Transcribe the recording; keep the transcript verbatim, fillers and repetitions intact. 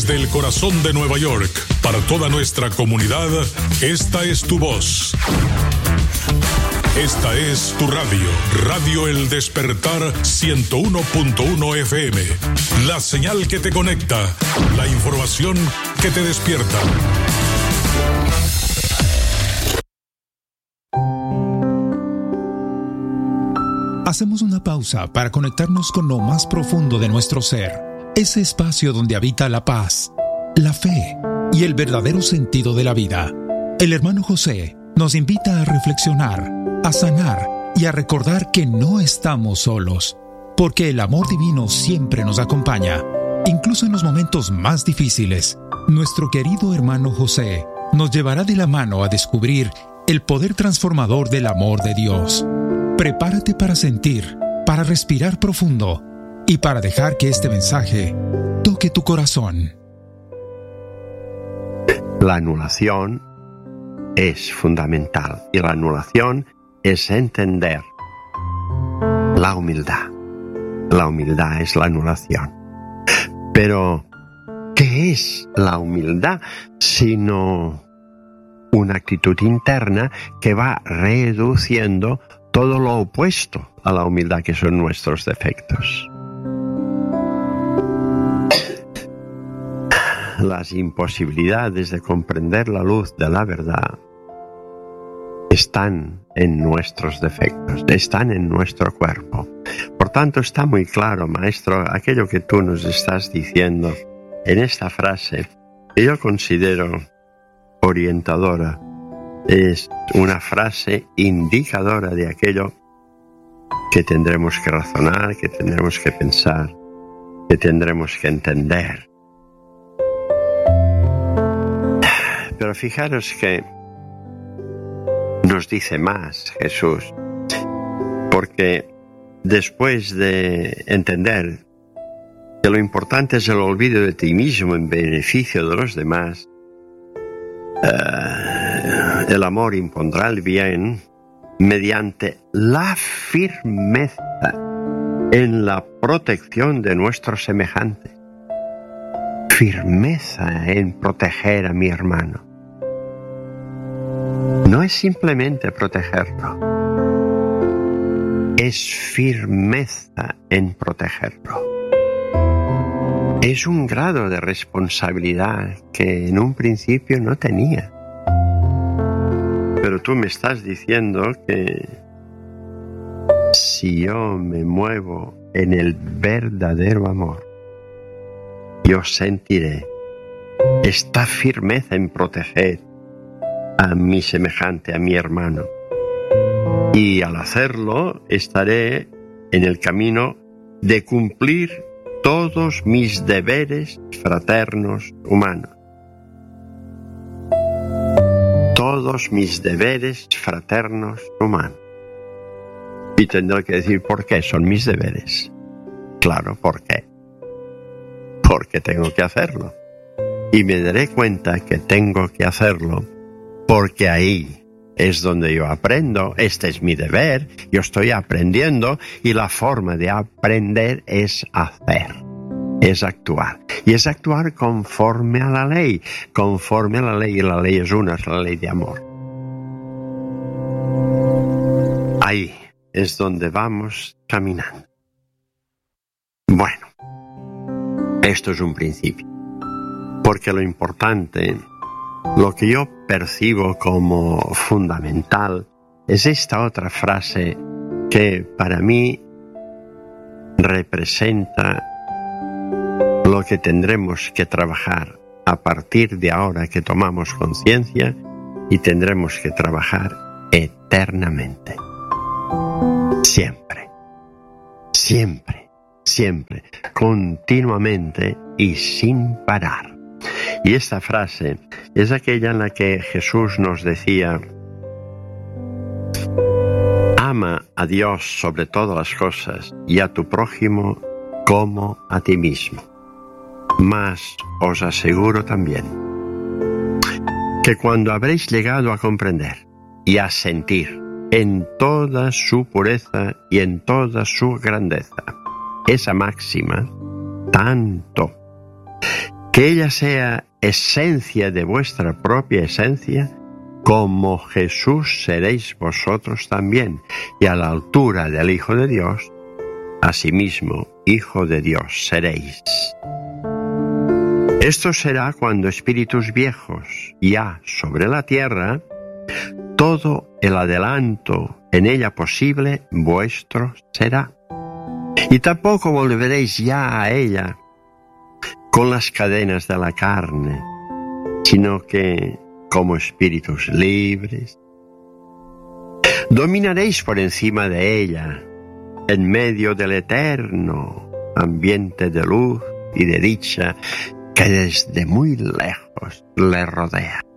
Desde el corazón de Nueva York, para toda nuestra comunidad, esta es tu voz. Esta es tu radio, Radio El Despertar ciento uno punto uno F M. La señal que te conecta, la información que te despierta. Hacemos una pausa para conectarnos con lo más profundo de nuestro ser, ese espacio donde habita la paz, la fe y el verdadero sentido de la vida. El hermano José nos invita a reflexionar, a sanar y a recordar que no estamos solos, porque el amor divino siempre nos acompaña, incluso en los momentos más difíciles. Nuestro querido hermano José nos llevará de la mano a descubrir el poder transformador del amor de Dios. Prepárate para sentir, para respirar profundo y para dejar que este mensaje toque tu corazón. La anulación es fundamental y la anulación es entender la humildad. La humildad es la anulación. Pero, ¿qué es la humildad sino una actitud interna que va reduciendo todo lo opuesto a la humildad, que son nuestros defectos? Las imposibilidades de comprender la luz de la verdad están en nuestros defectos, están en nuestro cuerpo. Por tanto, está muy claro, maestro, aquello que tú nos estás diciendo en esta frase, que yo considero orientadora. Es una frase indicadora de aquello que tendremos que razonar, que tendremos que pensar, que tendremos que entender. Pero fijaros que nos dice más Jesús, porque después de entender que lo importante es el olvido de ti mismo en beneficio de los demás, uh, el amor impondrá el bien mediante la firmeza en la protección de nuestros semejantes. Firmeza en proteger a mi hermano. No es simplemente protegerlo, es firmeza en protegerlo. Es un grado de responsabilidad que en un principio no tenía. Pero tú me estás diciendo que si yo me muevo en el verdadero amor, yo sentiré esta firmeza en proteger a mi semejante, a mi hermano. Y al hacerlo, estaré en el camino de cumplir todos mis deberes fraternos humanos. Todos mis deberes fraternos humanos. Y tendré que decir por qué son mis deberes. Claro, ¿por qué? Porque tengo que hacerlo. Y me daré cuenta que tengo que hacerlo porque ahí es donde yo aprendo. Este es mi deber, yo estoy aprendiendo y la forma de aprender es hacer, es actuar. Y es actuar conforme a la ley, conforme a la ley, y la ley es una, es la ley de amor. Ahí es donde vamos caminando. Bueno, esto es un principio, porque lo importante, lo que yo percibo como fundamental, es esta otra frase que para mí representa lo que tendremos que trabajar a partir de ahora que tomamos conciencia y tendremos que trabajar eternamente. Siempre, siempre, siempre, continuamente y sin parar. Y esta frase es aquella en la que Jesús nos decía: ama a Dios sobre todas las cosas y a tu prójimo como a ti mismo. Mas os aseguro también que cuando habréis llegado a comprender y a sentir en toda su pureza y en toda su grandeza esa máxima, tanto que ella sea esencia de vuestra propia esencia, como Jesús seréis vosotros también, y a la altura del Hijo de Dios, asimismo, Hijo de Dios seréis. Esto será cuando espíritus viejos, ya sobre la tierra, todo el adelanto en ella posible vuestro será. Y tampoco volveréis ya a ella con las cadenas de la carne, sino que, como espíritus libres, dominaréis por encima de ella, en medio del eterno ambiente de luz y de dicha que desde muy lejos le rodea.